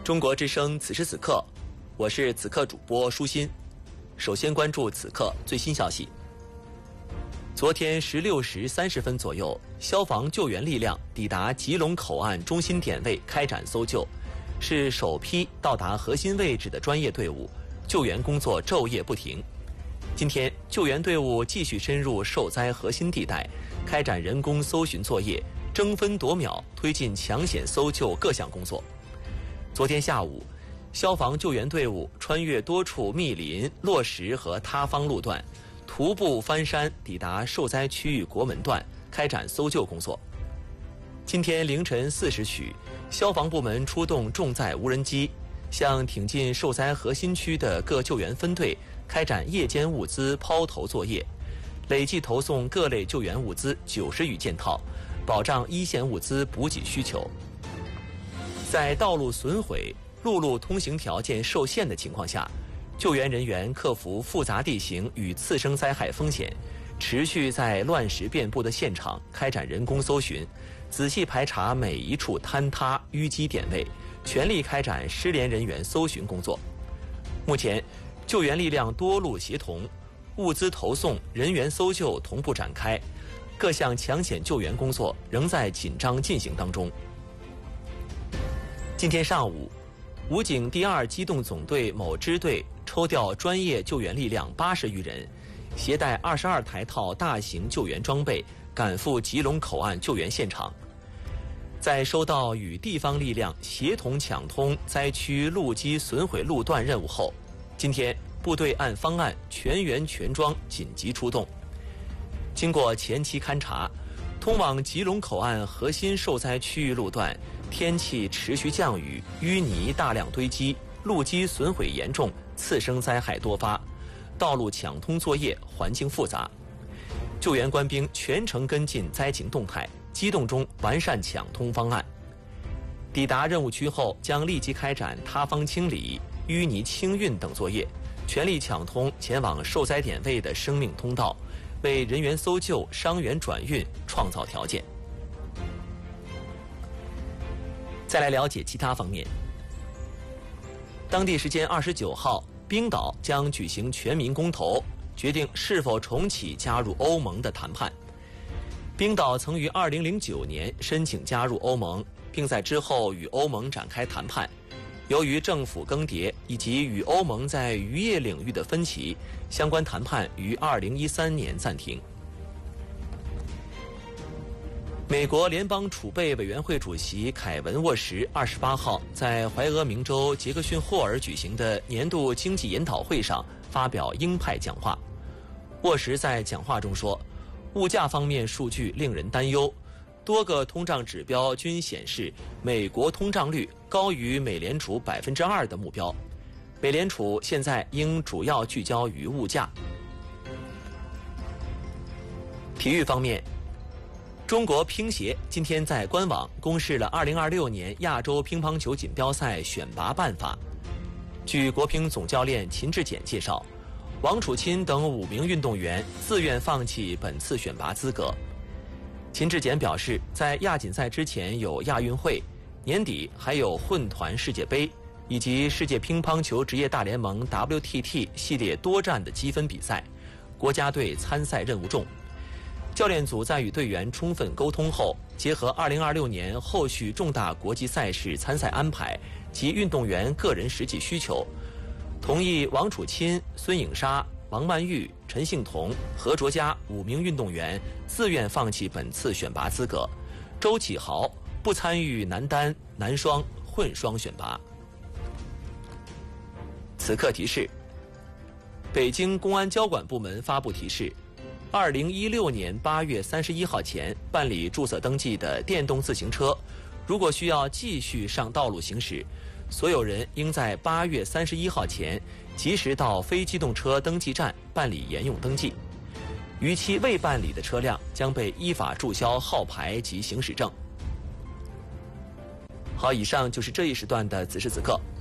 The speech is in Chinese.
中国之声此时此刻，我是此刻主播舒心。首先关注此刻最新消息。昨天16时30分左右，消防救援力量抵达吉隆口岸中心点位开展搜救，是首批到达核心位置的专业队伍，救援工作昼夜不停。今天，救援队伍继续深入受灾核心地带，开展人工搜寻作业，争分夺秒推进抢险搜救各项工作。昨天下午，消防救援队伍穿越多处密林、落石和塌方路段，徒步翻山抵达受灾区域国门段，开展搜救工作。今天凌晨4时许，消防部门出动重载无人机，向挺进受灾核心区的各救援分队开展夜间物资抛投作业，累计投送各类救援物资90余件套，保障一线物资补给需求。在道路损毁、陆路通行条件受限的情况下，救援人员克服复杂地形与次生灾害风险，持续在乱石遍布的现场开展人工搜寻，仔细排查每一处坍塌淤积点位，全力开展失联人员搜寻工作。目前，救援力量多路协同，物资投送、人员搜救同步展开，各项抢险救援工作仍在紧张进行当中。今天上午，武警第2机动总队某支队抽调专业救援力量80余人，携带22台套大型救援装备，赶赴吉隆口岸救援现场。在收到与地方力量协同抢通灾区路基损毁路段任务后，今天部队按方案全员全装紧急出动。经过前期勘查，通往吉隆口岸核心受灾区域路段天气持续降雨，淤泥大量堆积，路基损毁严重，次生灾害多发，道路抢通作业环境复杂。救援官兵全程跟进灾情动态，机动中完善抢通方案。抵达任务区后，将立即开展塌方清理、淤泥清运等作业，全力抢通前往受灾点位的生命通道，为人员搜救、伤员转运创造条件。再来了解其他方面。当地时间29号，冰岛将举行全民公投，决定是否重启加入欧盟的谈判。冰岛曾于2009年申请加入欧盟，并在之后与欧盟展开谈判。由于政府更迭以及与欧盟在渔业领域的分歧，相关谈判于2013年暂停。美国联邦储备委员会主席凯文·沃什28号在怀俄明州杰克逊霍尔举行的年度经济研讨会上发表鹰派讲话。沃什在讲话中说，物价方面数据令人担忧，多个通胀指标均显示美国通胀率高于美联储2%的目标，美联储现在应主要聚焦于物价。体育方面，中国乒协今天在官网公示了2026年亚洲乒乓球锦标赛选拔办法。据国乒总教练秦志简介绍，王楚钦等5名运动员自愿放弃本次选拔资格。秦志简表示，在亚锦赛之前有亚运会，年底还有混团世界杯以及世界乒乓球职业大联盟 WTT 系列多站的积分比赛，国家队参赛任务重。教练组在与队员充分沟通后，结合2026年后续重大国际赛事参赛安排及运动员个人实际需求，同意王楚钦、孙颖莎、王曼玉、陈幸同、何卓佳5名运动员自愿放弃本次选拔资格，周启豪不参与男单、男双、混双选拔。此刻提示：北京公安交管部门发布提示，2016年8月31号前办理注册登记的电动自行车，如果需要继续上道路行驶，所有人应在8月31号前及时到非机动车登记站办理沿用登记。逾期未办理的车辆将被依法注销号牌及行驶证。好，以上就是这一时段的此时此刻。